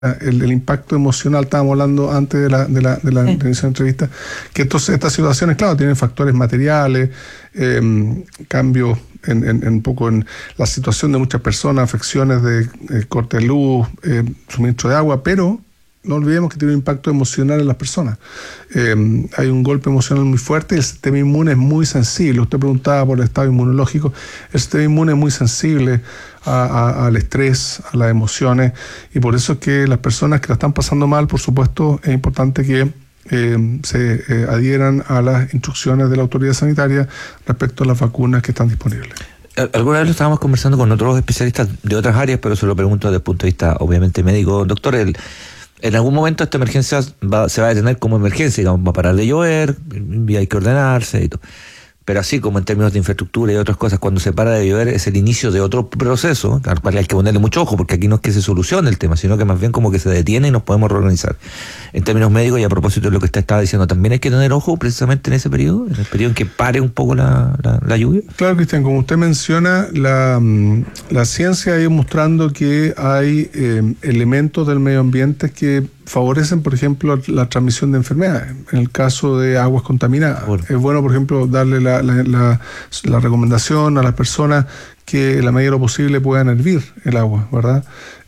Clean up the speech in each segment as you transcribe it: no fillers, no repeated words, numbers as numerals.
el impacto emocional, estábamos hablando antes de la entrevista, que estas situaciones, claro, tienen factores materiales, cambios un poco en la situación de muchas personas, afecciones de corte de luz, suministro de agua, pero no olvidemos que tiene un impacto emocional en las personas. Hay un golpe emocional muy fuerte y el sistema inmune es muy sensible. Usted preguntaba por el estado inmunológico. El sistema inmune es muy sensible al estrés, a las emociones, y por eso es que las personas que la están pasando mal, por supuesto, es importante que se adhieran a las instrucciones de la autoridad sanitaria respecto a las vacunas que están disponibles. Alguna vez lo estábamos conversando con otros especialistas de otras áreas, pero se lo pregunto desde el punto de vista, obviamente, médico. Doctor, en algún momento esta emergencia se va a detener como emergencia, digamos, va a parar de llover, y hay que ordenarse y todo. Pero así como en términos de infraestructura y otras cosas, cuando se para de llover es el inicio de otro proceso al cual hay que ponerle mucho ojo, porque aquí no es que se solucione el tema, sino que más bien como que se detiene y nos podemos reorganizar. En términos médicos, y a propósito de lo que usted estaba diciendo, también hay que tener ojo precisamente en ese periodo, en el periodo en que pare un poco la lluvia. Claro, Cristian, como usted menciona, la ciencia ha ido mostrando que hay elementos del medio ambiente que favorecen, por ejemplo, la transmisión de enfermedades. En el caso de aguas contaminadas, es bueno, por ejemplo, darle la recomendación a las personas que en la medida de lo posible puedan hervir el agua, ¿verdad?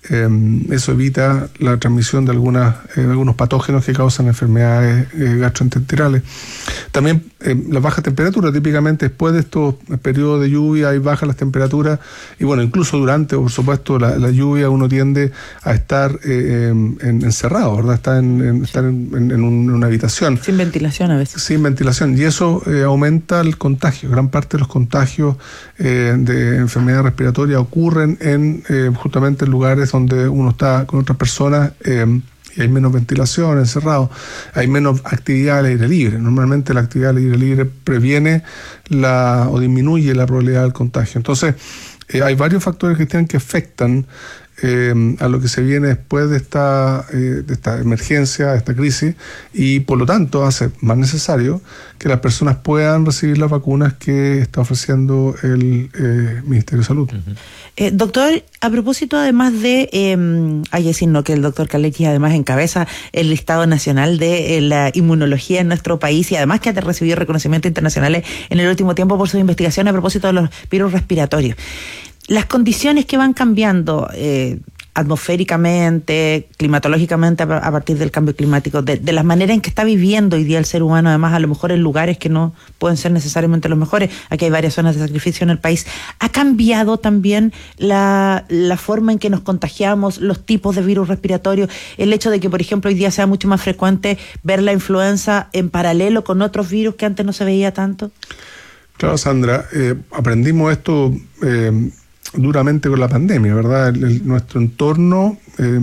Eso evita la transmisión de algunos patógenos que causan enfermedades gastrointestinales. También las bajas temperaturas, típicamente después de estos periodos de lluvia hay bajas las temperaturas, y bueno, incluso durante, por supuesto, la lluvia uno tiende a estar encerrado, ¿verdad? Estar en una habitación. Sin ventilación a veces. Sin ventilación, y eso aumenta el contagio. Gran parte de los contagios de enfermedades respiratorias ocurren justamente en lugares donde uno está con otras personas y hay menos ventilación, encerrado, hay menos actividad al aire libre. Normalmente la actividad al aire libre previene o disminuye la probabilidad del contagio. Entonces, hay varios factores que afectan a lo que se viene después de esta emergencia, de esta crisis, y por lo tanto hace más necesario que las personas puedan recibir las vacunas que está ofreciendo el Ministerio de Salud. Doctor, a propósito además de, hay que decir que el doctor Kalechi además encabeza el listado nacional de la inmunología en nuestro país, y además que ha recibido reconocimientos internacionales en el último tiempo por sus investigaciones a propósito de los virus respiratorios. Las condiciones que van cambiando atmosféricamente, climatológicamente, a partir del cambio climático, de las maneras en que está viviendo hoy día el ser humano, además a lo mejor en lugares que no pueden ser necesariamente los mejores, aquí hay varias zonas de sacrificio en el país, ha cambiado también la forma en que nos contagiamos, los tipos de virus respiratorios, el hecho de que, por ejemplo, hoy día sea mucho más frecuente ver la influenza en paralelo con otros virus que antes no se veía tanto. Claro, Sandra, aprendimos esto duramente con la pandemia, ¿verdad? Nuestro entorno,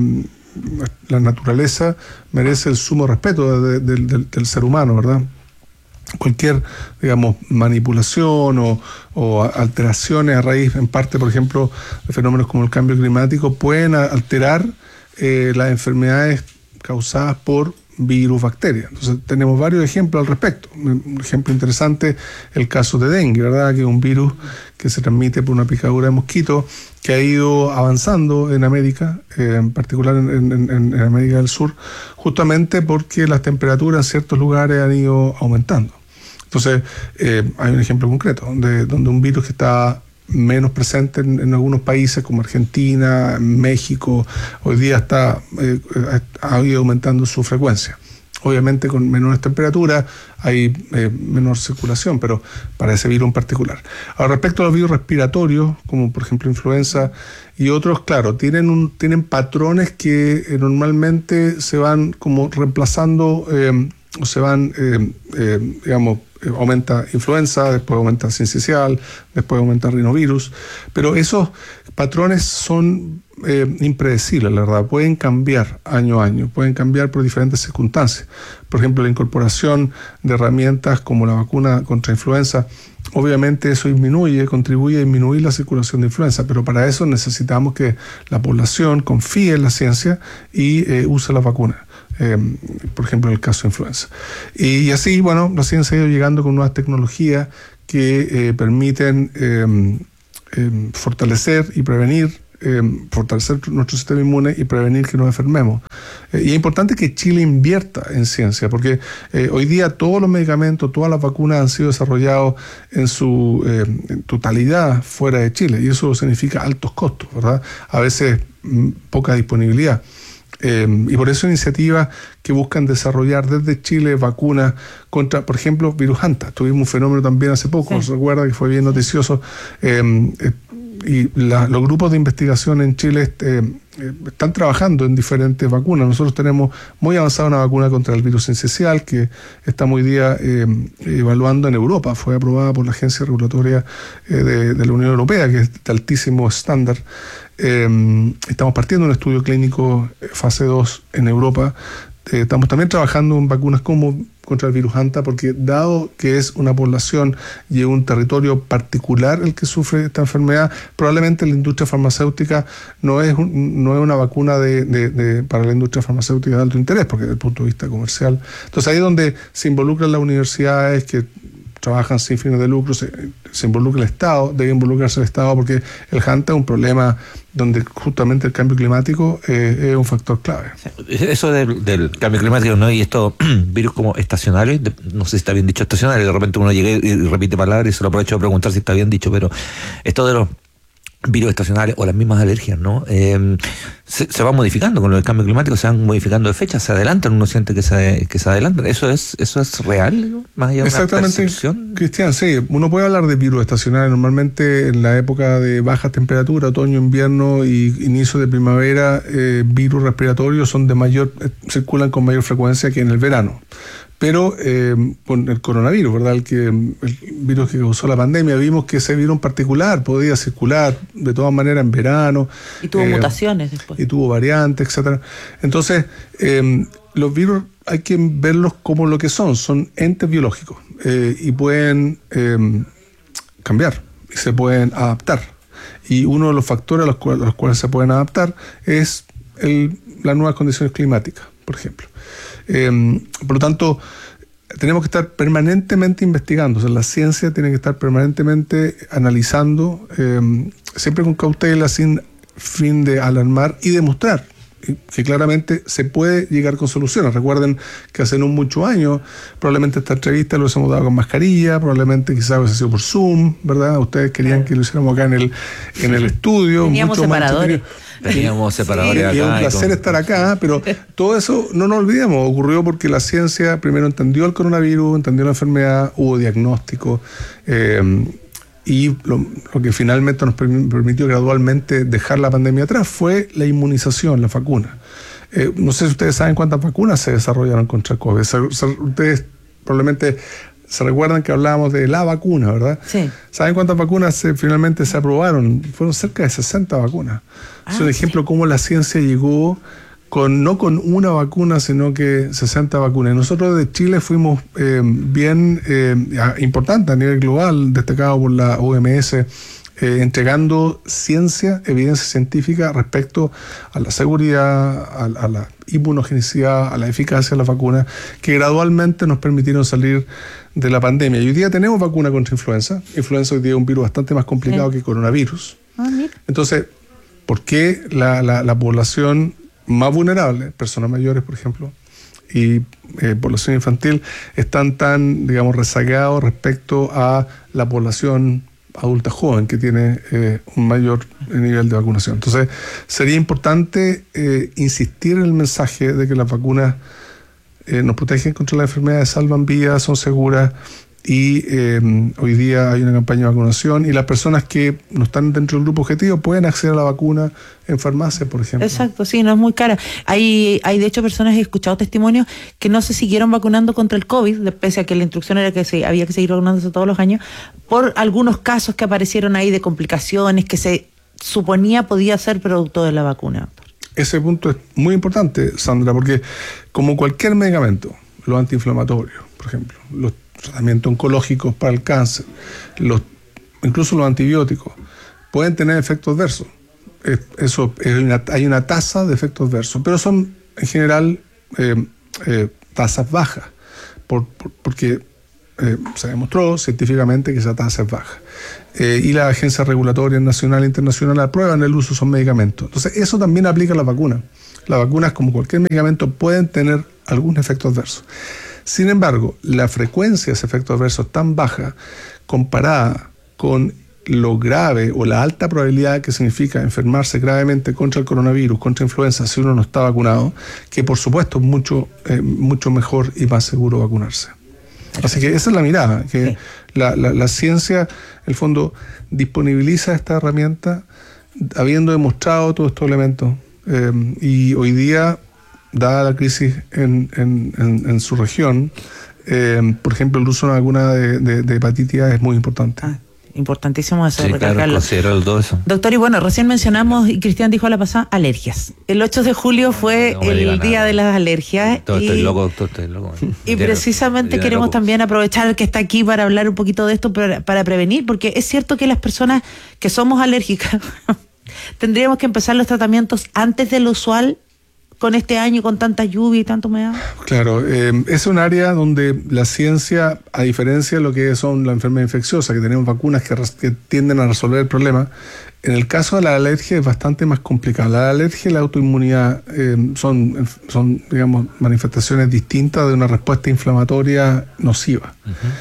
la naturaleza, merece el sumo respeto del ser humano, ¿verdad? Cualquier, digamos, manipulación o alteraciones a raíz, en parte, por ejemplo, de fenómenos como el cambio climático, pueden alterar las enfermedades causadas por virus, bacterias. Entonces tenemos varios ejemplos al respecto. Un ejemplo interesante, el caso de dengue, ¿verdad? Que es un virus que se transmite por una picadura de mosquito que ha ido avanzando en América, en particular en América del Sur, justamente porque las temperaturas en ciertos lugares han ido aumentando. Entonces hay un ejemplo concreto donde un virus que está menos presente en algunos países como Argentina, México, hoy día ha ido aumentando su frecuencia. Obviamente con menores temperaturas hay menor circulación, pero para ese virus en particular. Ahora, respecto a los virus respiratorios, como por ejemplo influenza y otros, claro, tienen patrones que normalmente se van como reemplazando o se van, aumenta influenza, después aumenta sincicial, después aumenta rinovirus, pero esos patrones son impredecibles, la verdad, pueden cambiar año a año, pueden cambiar por diferentes circunstancias. Por ejemplo, la incorporación de herramientas como la vacuna contra influenza, obviamente eso contribuye a disminuir la circulación de influenza, pero para eso necesitamos que la población confíe en la ciencia y use las vacunas. Por ejemplo, en el caso de influenza. Y así, bueno, la ciencia ha ido llegando con nuevas tecnologías que permiten fortalecer y prevenir fortalecer nuestro sistema inmune y prevenir que nos enfermemos. Y es importante que Chile invierta en ciencia, porque hoy día todos los medicamentos, todas las vacunas han sido desarrollados en su totalidad fuera de Chile, y eso significa altos costos, ¿verdad? A veces poca disponibilidad. Y por eso iniciativas que buscan desarrollar desde Chile vacunas contra, por ejemplo, virus Hanta. Tuvimos un fenómeno también hace poco, ¿se recuerda? Que fue bien noticioso. Y los grupos de investigación en Chile están trabajando en diferentes vacunas. Nosotros tenemos muy avanzada una vacuna contra el virus sincicial que estamos hoy día evaluando en Europa. Fue aprobada por la Agencia Regulatoria de la Unión Europea, que es de altísimo estándar. Estamos partiendo de un estudio clínico fase 2 en Europa. Estamos también trabajando en vacunas como contra el virus Hanta, porque dado que es una población y un territorio particular el que sufre esta enfermedad, probablemente la industria farmacéutica no es una vacuna para la industria farmacéutica de alto interés, porque desde el punto de vista comercial. Entonces ahí es donde se involucran las universidades que trabajan sin fines de lucro, se involucra el Estado, debe involucrarse el Estado, porque el Hanta es un problema donde justamente el cambio climático es un factor clave. Eso del cambio climático, ¿no? Y estos virus como estacionarios, no sé si está bien dicho estacionario, de repente uno llega y repite palabras y se lo aprovecho de preguntar si está bien dicho, pero esto de los virus estacionarios o las mismas alergias, ¿no? Se van modificando con el cambio climático, se van modificando de fecha, se adelantan, uno siente que se adelantan. ¿Eso es real, digo? Más allá de una percepción. Cristian, sí, uno puede hablar de virus estacionarios. Normalmente en la época de baja temperatura, otoño, invierno y inicio de primavera, virus respiratorios circulan con mayor frecuencia que en el verano. Pero con el coronavirus, ¿verdad? El virus que causó la pandemia, vimos que ese virus en particular podía circular de todas maneras en verano. Y tuvo mutaciones después. Y tuvo variantes, etcétera. Entonces, los virus hay que verlos como lo que son entes biológicos y pueden cambiar y se pueden adaptar. Y uno de los factores a los cuales se pueden adaptar es las nuevas condiciones climáticas, por ejemplo. Por lo tanto, tenemos que estar permanentemente investigando. O sea, la ciencia tiene que estar permanentemente analizando, siempre con cautela, sin fin de alarmar y demostrar que claramente se puede llegar con soluciones. Recuerden que hace no muchos años probablemente esta entrevista lo hubiésemos dado con mascarilla, probablemente quizás hubiese sido por Zoom, ¿verdad? Ustedes querían que lo hiciéramos acá en el estudio. Teníamos separadores. Teníamos separadores y acá. es un placer estar acá, pero todo eso, no nos olvidemos, ocurrió porque la ciencia primero entendió el coronavirus, entendió la enfermedad, hubo diagnóstico, y lo que finalmente nos permitió gradualmente dejar la pandemia atrás fue la inmunización, la vacuna. No sé si ustedes saben cuántas vacunas se desarrollaron contra el COVID. Ustedes probablemente se recuerdan que hablábamos de la vacuna, ¿verdad? Sí. ¿Saben cuántas vacunas finalmente se aprobaron? Fueron cerca de 60 vacunas. Es un ejemplo cómo la ciencia llegó no con una vacuna, sino que 60 vacunas. Nosotros de Chile fuimos bien importantes a nivel global, destacado por la OMS, entregando evidencia científica respecto a la seguridad, a la inmunogenicidad, a la eficacia de las vacunas, que gradualmente nos permitieron salir de la pandemia. Y hoy día tenemos vacuna contra influenza. Influenza hoy día es un virus bastante más complicado que coronavirus. Entonces, ¿por qué la población más vulnerable, personas mayores, por ejemplo, y población infantil, están tan, digamos, rezagados respecto a la población adulta joven que tiene un mayor nivel de vacunación? Entonces, sería importante insistir en el mensaje de que las vacunas nos protegen contra las enfermedades, salvan vidas, son seguras, y hoy día hay una campaña de vacunación y las personas que no están dentro del grupo objetivo pueden acceder a la vacuna en farmacia, por ejemplo. Exacto, sí, no es muy cara. Hay de hecho personas, he escuchado testimonios que no se siguieron vacunando contra el COVID, pese a que la instrucción era que había que seguir vacunándose todos los años, por algunos casos que aparecieron ahí de complicaciones que se suponía podía ser producto de la vacuna. Ese punto es muy importante, Sandra, porque como cualquier medicamento, los antiinflamatorios, por ejemplo, los tratamientos oncológicos para el cáncer, incluso los antibióticos, pueden tener efectos adversos. Hay una tasa de efectos adversos, pero son en general tasas bajas, porque se demostró científicamente que esa tasa es baja. Y las agencias regulatorias nacional e internacional aprueban el uso de esos medicamentos. Entonces, eso también aplica a las vacunas. Las vacunas, como cualquier medicamento, pueden tener algún efecto adverso. Sin embargo, la frecuencia de ese efecto adverso es tan baja comparada con lo grave o la alta probabilidad que significa enfermarse gravemente contra el coronavirus, contra influenza, si uno no está vacunado, que por supuesto es mucho mejor y más seguro vacunarse. Así que esa es la mirada, que la ciencia, en el fondo, disponibiliza esta herramienta habiendo demostrado todos estos elementos. Y hoy día, dada la crisis en su región, por ejemplo, el uso de una vacuna de hepatitis A es muy importante. Importantísimo eso, sí, recargarlo. Claro, considero todo eso. Doctor, y bueno, recién mencionamos, y Cristian dijo a la pasada, alergias. El 8 de julio fue el día de las alergias. Estoy loco, doctor, estoy loco. Y precisamente queremos también aprovechar que está aquí para hablar un poquito de esto, para prevenir, porque es cierto que las personas que somos alérgicas tendríamos que empezar los tratamientos antes de lo usual, con este año, con tanta lluvia y tanta humedad. Claro, es un área donde la ciencia, a diferencia de lo que son las enfermedades infecciosas, que tenemos vacunas que tienden a resolver el problema, en el caso de la alergia es bastante más complicado. La alergia y la autoinmunidad son, digamos, manifestaciones distintas de una respuesta inflamatoria nociva.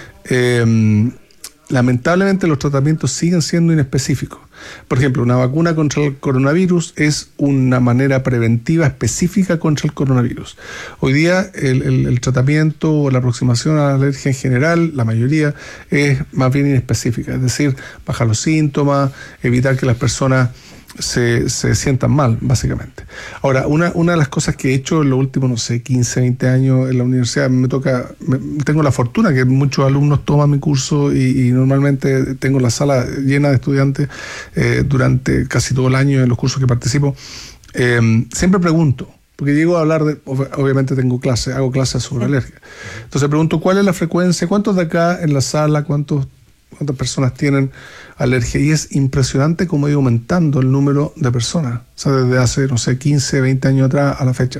Lamentablemente los tratamientos siguen siendo inespecíficos. Por ejemplo, una vacuna contra el coronavirus es una manera preventiva específica contra el coronavirus. Hoy día el tratamiento o la aproximación a la alergia en general, la mayoría, es más bien inespecífica. Es decir, bajar los síntomas, evitar que las personas se sientan mal, básicamente. Ahora, una de las cosas que he hecho en los últimos, 15, 20 años en la universidad, tengo la fortuna que muchos alumnos toman mi curso y normalmente tengo la sala llena de estudiantes durante casi todo el año en los cursos que participo. Siempre pregunto, porque llego a hablar obviamente hago clases sobre alergia. Entonces pregunto, ¿cuál es la frecuencia? ¿Cuántos de acá en la sala? ¿Cuántas personas tienen alergia? Y es impresionante cómo ha ido aumentando el número de personas, o sea, desde hace, 15, 20 años atrás a la fecha.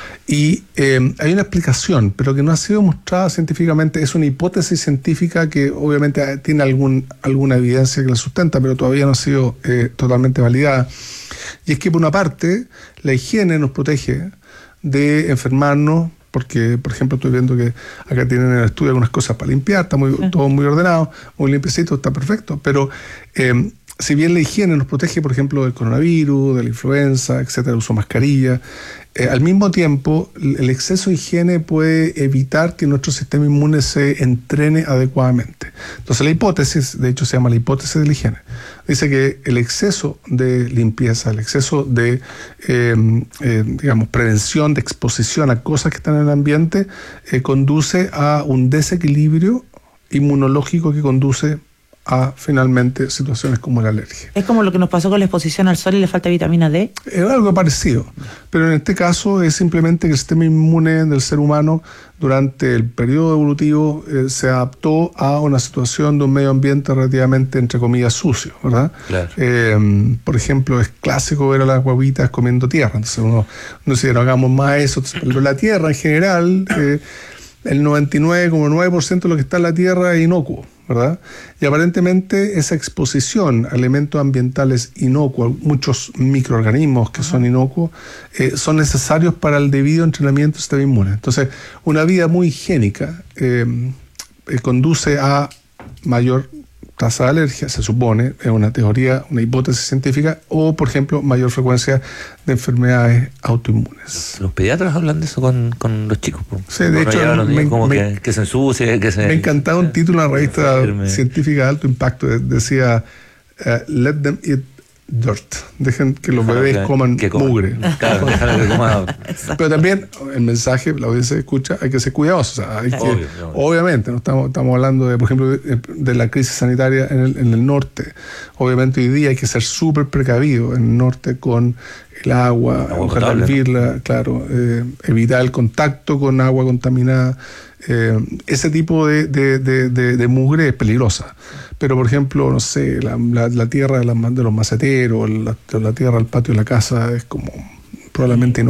Y hay una explicación, pero que no ha sido mostrada científicamente. Es una hipótesis científica que obviamente tiene alguna evidencia que la sustenta, pero todavía no ha sido totalmente validada. Y es que, por una parte, la higiene nos protege de enfermarnos, porque, por ejemplo, estoy viendo que acá tienen en el estudio algunas cosas para limpiar, está todo muy ordenado, muy limpiecito, está perfecto, pero si bien la higiene nos protege, por ejemplo, del coronavirus, de la influenza, etcétera, el uso de mascarilla, al mismo tiempo, el exceso de higiene puede evitar que nuestro sistema inmune se entrene adecuadamente. Entonces, la hipótesis, de hecho se llama la hipótesis de la higiene, dice que el exceso de limpieza, el exceso de, digamos, prevención de exposición a cosas que están en el ambiente, conduce a un desequilibrio inmunológico que conduce a finalmente situaciones como la alergia. Es como lo que nos pasó con la exposición al sol y la falta de vitamina D. Es algo parecido, pero en este caso es simplemente que el sistema inmune del ser humano durante el periodo evolutivo se adaptó a una situación de un medio ambiente relativamente, entre comillas, sucio, ¿verdad? Claro. Por ejemplo, es clásico ver a las guaguitas comiendo tierra, entonces uno dice, no hagamos más eso, pero la tierra en general, el 99,9% de lo que está en la tierra es inocuo, ¿verdad? Y aparentemente esa exposición a elementos ambientales inocuos, muchos microorganismos que son inocuos, son necesarios para el debido entrenamiento del sistema inmune. Entonces, una vida muy higiénica conduce a mayor tasa de alergia, se supone, es una teoría, una hipótesis científica, o, por ejemplo, mayor frecuencia de enfermedades autoinmunes. Los pediatras hablan de eso con los chicos. Sí, de hecho, que se ensucie, que se... Me encantaba un título en una revista científica de alto impacto, decía, let them eat dirt, dejen que los bebés coman mugre. Claro, déjalo que coma. Pero también el mensaje, la audiencia escucha, hay que ser cuidadosos. O sea, obviamente, no estamos hablando de, por ejemplo, de la crisis sanitaria en el norte. Obviamente hoy día hay que ser súper precavido en el norte con el agua ojalá hervirla, claro, evitar el contacto con agua contaminada. Ese tipo de mugre es peligrosa. Pero, por ejemplo, no sé, la tierra de los maceteros, la tierra del patio de la casa es como probablemente inocua.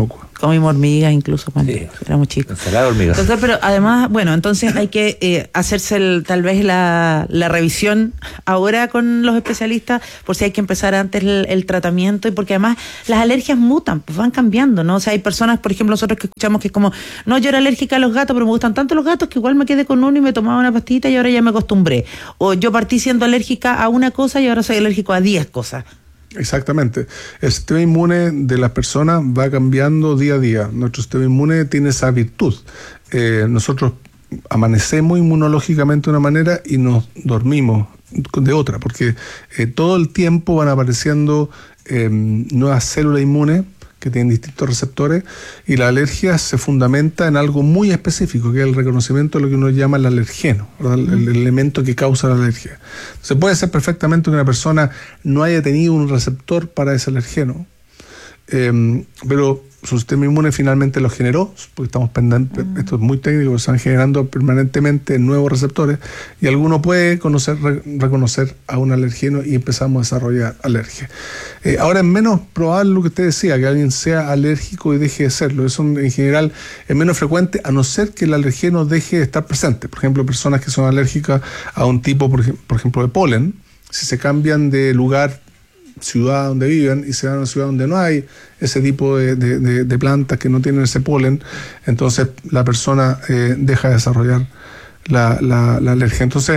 Comimos hormigas incluso cuando Sí. éramos chicos. Ensalada de hormigas. Doctor, pero además, bueno, entonces hay que hacerse tal vez la revisión ahora con los especialistas, por si hay que empezar antes el tratamiento, y porque además las alergias mutan, pues van cambiando, ¿no? O sea, hay personas, por ejemplo, nosotros que escuchamos que es como, no, yo era alérgica a los gatos, pero me gustan tanto los gatos que igual me quedé con uno y me tomaba una pastita y ahora ya me acostumbré. O yo partí siendo alérgica a una cosa y ahora soy alérgico a 10 cosas. Exactamente. El sistema inmune de las personas va cambiando día a día. Nuestro sistema inmune tiene esa virtud. Nosotros amanecemos inmunológicamente de una manera y nos dormimos de otra, porque todo el tiempo van apareciendo nuevas células inmunes que tienen distintos receptores, y la alergia se fundamenta en algo muy específico, que es el reconocimiento de lo que uno llama el alergeno, ¿verdad? El elemento que causa la alergia. Entonces puede ser perfectamente que una persona no haya tenido un receptor para ese alergeno, pero su sistema inmune finalmente lo generó, porque estamos pendientes, esto es muy técnico, se están generando permanentemente nuevos receptores, y alguno puede reconocer a un alergeno y empezamos a desarrollar alergia. Ahora es menos probable lo que usted decía, que alguien sea alérgico y deje de serlo. Eso en general es menos frecuente, a no ser que el alergeno deje de estar presente. Por ejemplo, personas que son alérgicas a un tipo, por ejemplo, de polen, si se cambian de lugar, ciudad donde viven, y se van a una ciudad donde no hay ese tipo de plantas que no tienen ese polen, entonces la persona deja de desarrollar la alergia. Entonces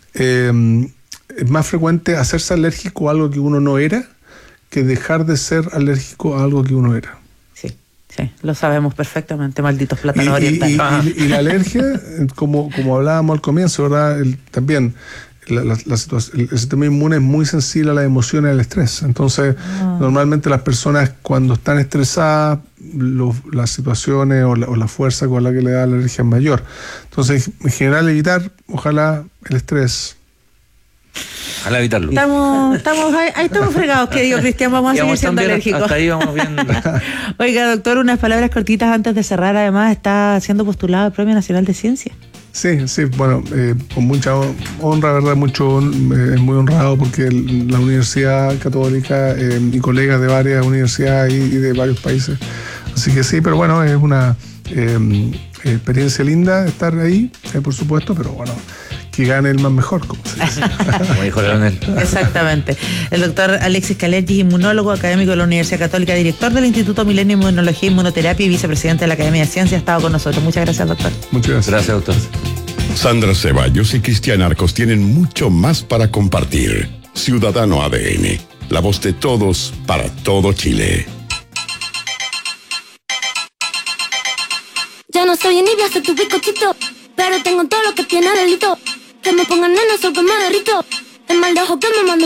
es más frecuente hacerse alérgico a algo que uno no era que dejar de ser alérgico a algo que uno era. Sí, lo sabemos perfectamente, malditos plátanos orientales. Y la alergia, como hablábamos al comienzo, ¿verdad? También el sistema inmune es muy sensible a las emociones y al estrés. Entonces, normalmente las personas cuando están estresadas, las situaciones o la fuerza con la que le da la alergia es mayor. Entonces, en general, evitar, ojalá, el estrés. Ojalá evitarlo. Ahí estamos fregados, querido Cristian, vamos a seguir siendo alérgicos. Hasta ahí vamos bien. Oiga, doctor, unas palabras cortitas antes de cerrar. Además, está siendo postulado al Premio Nacional de Ciencia. Sí, bueno, con mucha honra, ¿verdad? Es muy honrado porque la Universidad Católica y colegas de varias universidades y de varios países. Así que sí, pero bueno, es una experiencia linda estar ahí, por supuesto, pero bueno, que gane el más mejor, como se dice. Como dijo Leonel. Exactamente. El doctor Alexis Calergi, inmunólogo académico de la Universidad Católica, director del Instituto Milenio de Inmunología e Inmunoterapia y vicepresidente de la Academia de Ciencias, ha estado con nosotros. Muchas gracias, doctor. Muchas gracias. Gracias, doctor. Sandra Ceballos y Cristian Arcos tienen mucho más para compartir. Ciudadano ADN, la voz de todos para todo Chile. Ya no soy envidia, soy tu bizcochito, pero tengo todo lo que tiene delito. Que me pongan nenas o que me derrito. El mal de ojo que me mando